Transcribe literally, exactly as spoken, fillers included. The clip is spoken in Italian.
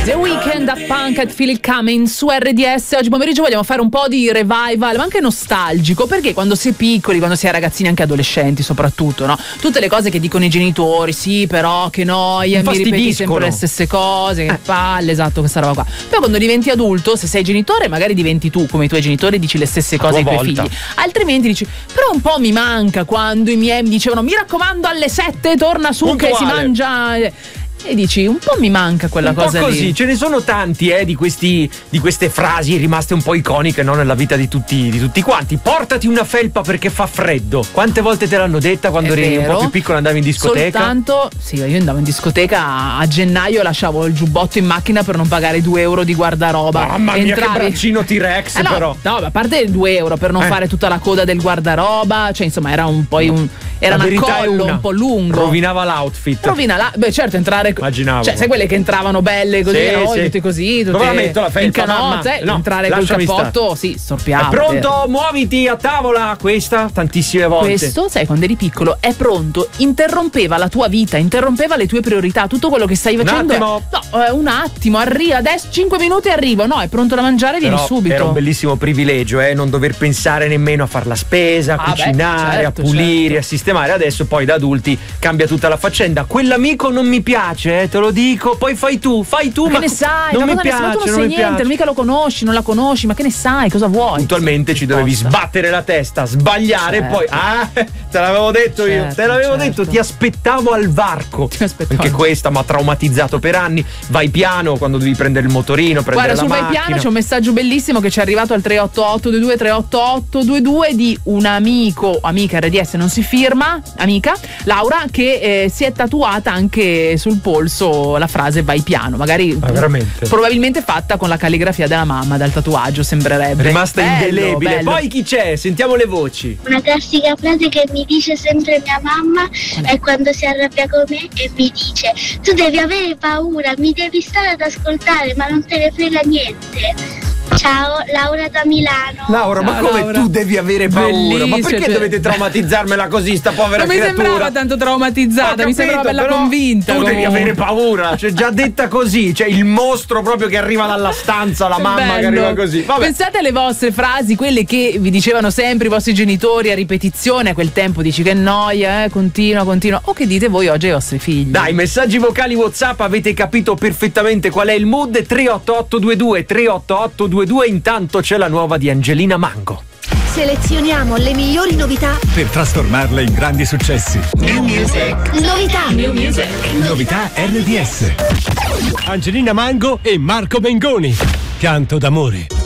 The Weeknd, Daft Punk at Feel It Coming su R D S. Oggi pomeriggio vogliamo fare un po' di revival, ma anche nostalgico, perché quando si è piccoli, quando si è ragazzini, anche adolescenti soprattutto, no? Tutte le cose che dicono i genitori, sì, però che noia, mi ripeti sempre le stesse cose, che palle, esatto, questa roba qua. Poi quando diventi adulto, se sei genitore, magari diventi tu come i tuoi genitori, dici le stesse cose ai tuoi volta. figli. Altrimenti dici, però un po' mi manca quando i miei mi dicevano, mi raccomando alle sette torna su Puntuale. che si mangia. E dici, un po' mi manca quella un cosa po' così, lì. ce ne sono tanti eh, di, questi, di queste frasi rimaste un po' iconiche, no, nella vita di tutti, di tutti quanti. Portati una felpa perché fa freddo. Quante volte te l'hanno detta quando È eri vero. un po' più piccolo, andavi in discoteca? Soltanto, sì, io andavo in discoteca a, a gennaio, lasciavo il giubbotto in macchina per non pagare due euro di guardaroba. Mamma mia, Entravi... che braccino T-Rex eh no, però. No, a parte i due euro per non Eh. fare tutta la coda del guardaroba, cioè insomma era un po' un era La un verità è accollo una. un po' lungo. Rovinava l'outfit. Rovina la, beh certo entrare, Immaginavo. cioè sai quelle che entravano belle così, Sì, erano sì. tutte così, tutte Dove la metto la felpa, in canotte, mamma? No, entrare col lasciami cappotto, sì, storpiato. È pronto? Muoviti a tavola. Questa tantissime volte. Questo, sai, quando eri piccolo, è pronto, interrompeva la tua vita, interrompeva le tue priorità, tutto quello che stai Un facendo. attimo. È, no, è un attimo, arriva, adesso cinque minuti arrivo, no, è pronto da mangiare, vieni Però subito. era un bellissimo privilegio, eh, non dover pensare nemmeno a fare la spesa, a Ah, beh, cucinare, certo, a pulire, certo. a sistemare. Adesso poi da adulti cambia tutta la faccenda. Quell'amico non mi piace, eh, te lo dico. Poi fai tu, fai tu, Ma ma che ne sai? non ma mi cosa ne sai? Ma piace, tu non non sai mi niente, piace. non mica lo conosci, non la conosci, ma che ne sai? Cosa vuoi? Puntualmente ci dovevi Risposta. sbattere la testa, sbagliare e Certo. poi ah, te l'avevo detto io, Certo, te l'avevo certo. detto, ti aspettavo al varco. Ti aspettavo. Anche questa mi ha traumatizzato per anni. Vai piano quando devi prendere il motorino, prendere Guarda, la sul bel macchina. piano c'è un messaggio bellissimo che ci è arrivato al tre otto otto due due tre otto otto due due di un amico, amica R D S non si firma, amica Laura, che eh, si è tatuata anche sul polso la frase vai piano, magari Ma veramente? probabilmente fatta con la calligrafia della mamma dal tatuaggio, sembrerebbe. Rimasta Bello, indelebile. bello. Poi chi c'è? Sentiamo le voci. Una classica frase che mi dice sempre mia mamma è quando si arrabbia con me e mi dice: tu devi avere paura, mi devi stare ad ascoltare, ma non te ne frega niente. Ciao, Laura da Milano. Laura, ma Ciao, come Laura. tu devi avere paura? Ma Bellissimo, perché cioè- dovete traumatizzarmela così, sta povera Non mi creatura? sembrava tanto traumatizzata, Ho mi sembrava capito, bella però convinta. Tu devi comunque. avere paura, cioè già detta così, cioè il mostro proprio che arriva dalla stanza, la mamma Bello. che arriva così. Vabbè. Pensate alle vostre frasi, quelle che vi dicevano sempre i vostri genitori a ripetizione, a quel tempo dici che noia, eh, continua, continua. O che dite voi oggi ai vostri figli? Dai, messaggi vocali WhatsApp, avete capito perfettamente qual è il mood? tre otto otto due due tre otto otto due due. Intanto c'è la nuova di Angelina Mango. Selezioniamo le migliori novità. Per trasformarle in grandi successi. Novità. Novità R D S. Angelina Mango e Marco Mengoni. Pianto d'amore.